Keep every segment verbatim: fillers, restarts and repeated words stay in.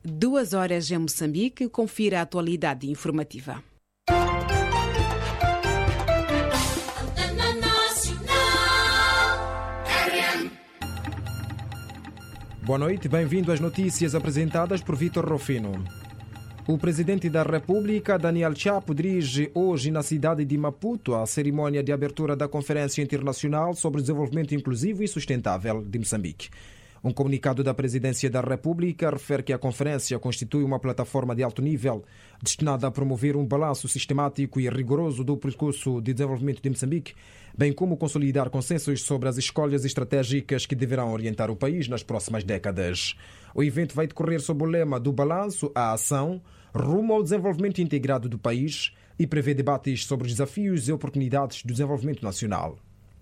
Duas horas em Moçambique, confira a atualidade informativa. Boa noite, bem-vindo às notícias apresentadas por Vítor Rufino. O presidente da República, Daniel Chapo, dirige hoje na cidade de Maputo a cerimônia de abertura da Conferência Internacional sobre Desenvolvimento Inclusivo e Sustentável de Moçambique. Um comunicado da Presidência da República refere que a conferência constitui uma plataforma de alto nível destinada a promover um balanço sistemático e rigoroso do percurso de desenvolvimento de Moçambique, bem como consolidar consensos sobre as escolhas estratégicas que deverão orientar o país nas próximas décadas. O evento vai decorrer sob o lema do balanço à ação, rumo ao desenvolvimento integrado do país, e prevê debates sobre os desafios e oportunidades do desenvolvimento nacional.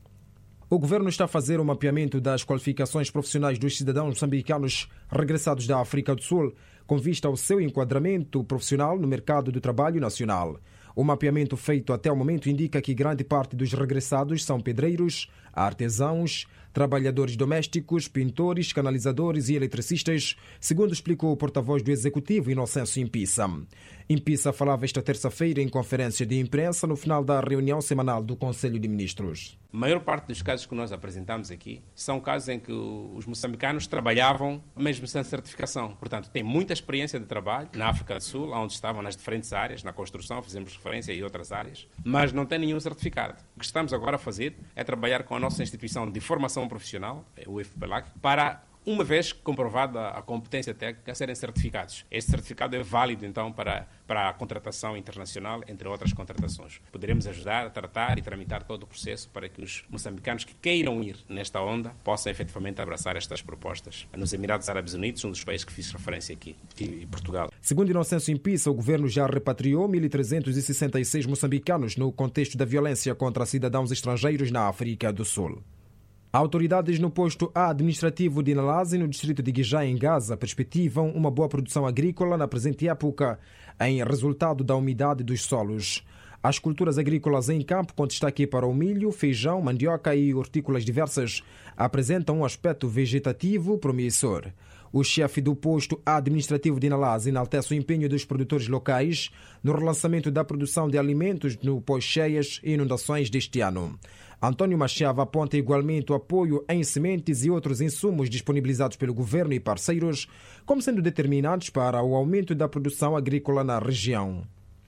O governo está a fazer um mapeamento das qualificações profissionais dos cidadãos moçambicanos regressados da África do Sul, com vista ao seu enquadramento profissional no mercado do trabalho nacional. O mapeamento feito até o momento indica que grande parte dos regressados são pedreiros, artesãos, trabalhadores domésticos, pintores, canalizadores e eletricistas, segundo explicou o porta-voz do Executivo, Inocêncio Impissa. Impissa falava esta terça-feira em conferência de imprensa no final da reunião semanal do Conselho de Ministros. A maior parte dos casos que nós apresentamos aqui são casos em que os moçambicanos trabalhavam mesmo sem certificação. Portanto, têm muita experiência de trabalho na África do Sul, onde estavam nas diferentes áreas, na construção, fizemos referência e outras áreas, mas não têm nenhum certificado. O que estamos agora a fazer é trabalhar com a nossa instituição de formação profissional, o I F P L A C, para, uma vez comprovada a competência técnica, serem certificados. Este certificado é válido, então, para, para a contratação internacional, entre outras contratações. Poderemos ajudar a tratar e tramitar todo o processo para que os moçambicanos que queiram ir nesta onda possam efetivamente abraçar estas propostas. Nos Emirados Árabes Unidos, um dos países que fiz referência aqui, e Portugal. Segundo Inocêncio Impissa, o governo já repatriou mil trezentos e sessenta e seis moçambicanos no contexto da violência contra cidadãos estrangeiros na África do Sul. Autoridades no posto administrativo de Nalazi, no distrito de Guijá, em Gaza, perspectivam uma boa produção agrícola na presente época, em resultado da umidade dos solos. As culturas agrícolas em campo, com destaque para o milho, feijão, mandioca e hortícolas diversas, apresentam um aspecto vegetativo promissor. O chefe do posto administrativo de Nalazi enaltece o empenho dos produtores locais no relançamento da produção de alimentos no pós-cheias e inundações deste ano. António Machava aponta igualmente o apoio em sementes e outros insumos disponibilizados pelo governo e parceiros como sendo determinantes para o aumento da produção agrícola na região.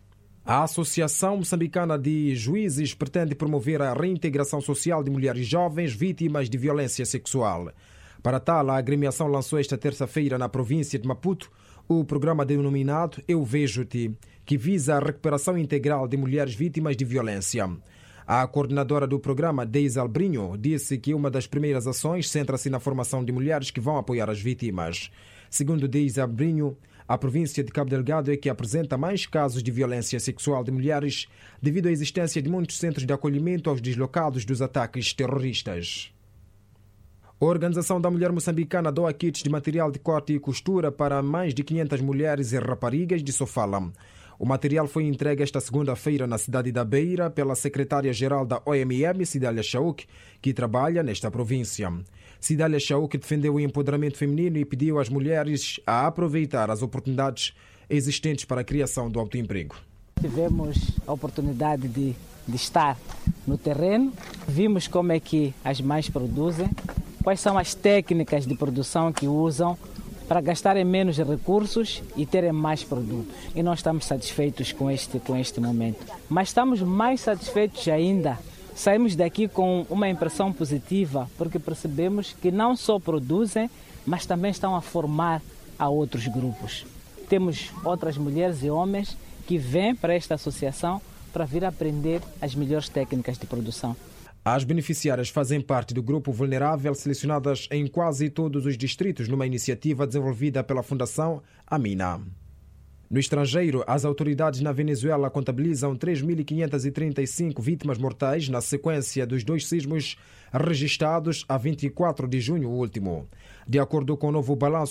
A Associação Moçambicana de Juízes pretende promover a reintegração social de mulheres jovens vítimas de violência sexual. Para tal, a agremiação lançou esta terça-feira na província de Maputo o programa denominado Eu Vejo-te, que visa a recuperação integral de mulheres vítimas de violência. A coordenadora do programa, Deise Albrinho, disse que uma das primeiras ações centra-se na formação de mulheres que vão apoiar as vítimas. Segundo Deise Albrinho, a província de Cabo Delgado é que apresenta mais casos de violência sexual de mulheres devido à existência de muitos centros de acolhimento aos deslocados dos ataques terroristas. A Organização da Mulher Moçambicana doa kits de material de corte e costura para mais de quinhentas mulheres e raparigas de Sofala. O material foi entregue esta segunda-feira na cidade da Beira pela secretária-geral da O M M, Cidália Chauk, que trabalha nesta província. Cidália Chauk defendeu o empoderamento feminino e pediu às mulheres a aproveitar as oportunidades existentes para a criação do autoemprego. Tivemos a oportunidade de, de estar no terreno, vimos como é que as mães produzem, quais são as técnicas de produção que usam para gastarem menos recursos e terem mais produtos. E nós estamos satisfeitos com este, com este momento. Mas estamos mais satisfeitos ainda. Saímos daqui com uma impressão positiva, porque percebemos que não só produzem, mas também estão a formar a outros grupos. Temos outras mulheres e homens que vêm para esta associação para vir aprender as melhores técnicas de produção. As beneficiárias fazem parte do grupo vulnerável selecionadas em quase todos os distritos numa iniciativa desenvolvida pela Fundação Amina. No estrangeiro, as autoridades na Venezuela contabilizam três mil quinhentas e trinta e cinco vítimas mortais na sequência dos dois sismos registrados a vinte e quatro de junho último. De acordo com o novo balanço